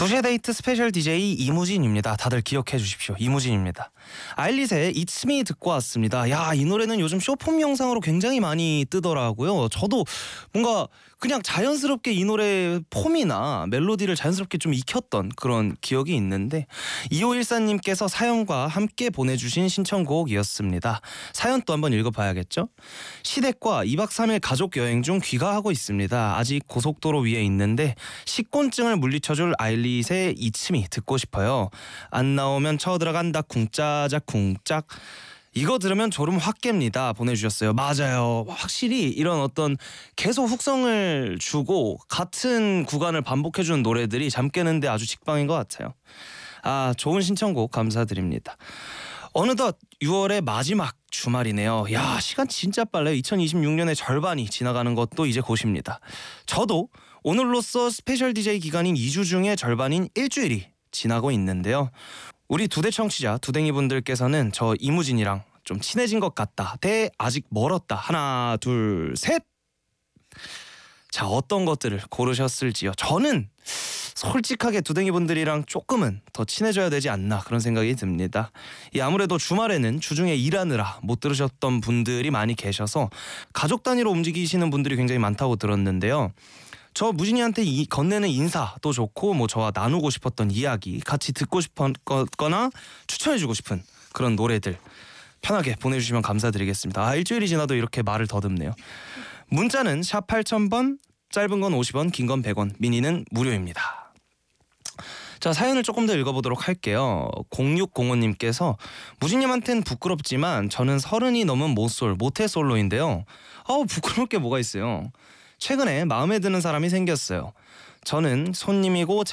두시의 데이트 스페셜 DJ 이무진입니다. 다들 기억해 주십시오. 이무진입니다. 아일릿의 It's Me 듣고 왔습니다. 야, 이 노래는 요즘 쇼폼 영상으로 굉장히 많이 뜨더라고요. 저도 뭔가 그냥 자연스럽게 이 노래 폼이나 멜로디를 자연스럽게 좀 익혔던 그런 기억이 있는데 2514님께서 사연과 함께 보내주신 신청곡이었습니다. 사연 또 한번 읽어봐야겠죠? 시댁과 2박 3일 가족 여행 중 귀가하고 있습니다. 아직 고속도로 위에 있는데 식곤증을 물리쳐줄 아일릿의 It's Me 듣고 싶어요. 안 나오면 쳐들어간다 쿵짜작 쿵짝. 이거 들으면 졸음 확 깹니다. 보내주셨어요. 맞아요. 확실히 이런 어떤 계속 훅성을 주고 같은 구간을 반복해주는 노래들이 잠 깨는데 아주 직방인 것 같아요. 아, 좋은 신청곡 감사드립니다. 어느덧 6월의 마지막 주말이네요. 야, 시간 진짜 빨라요. 2026년의 절반이 지나가는 것도 이제 곧입니다. 저도 오늘로써 스페셜 DJ 기간인 2주 중에 절반인 일주일이 지나고 있는데요. 우리 두대 청취자 두댕이 분들께서는 저 이무진이랑 좀 친해진 것 같다 대 아직 멀었다 하나 둘 셋. 자, 어떤 것들을 고르셨을지요. 저는 솔직하게 두댕이 분들이랑 조금은 더 친해져야 되지 않나 그런 생각이 듭니다. 아무래도 주말에는 주중에 일하느라 못 들으셨던 분들이 많이 계셔서 가족 단위로 움직이시는 분들이 굉장히 많다고 들었는데요. 저 무진이한테 건네는 인사도 좋고 뭐 저와 나누고 싶었던 이야기, 같이 듣고 싶었거나 추천해주고 싶은 그런 노래들 편하게 보내주시면 감사드리겠습니다. 아, 일주일이 지나도 이렇게 말을 더듬네요. 문자는 샵 8000번, 짧은 건 50원, 긴 건 100원, 미니는 무료입니다. 자, 사연을 조금 더 읽어보도록 할게요. 0605님께서 무진님한텐 부끄럽지만 저는 30이 넘은 모태솔로인데요. 부끄러울 게 뭐가 있어요. 최근에 마음에 드는 사람이 생겼어요. 저는 손님이고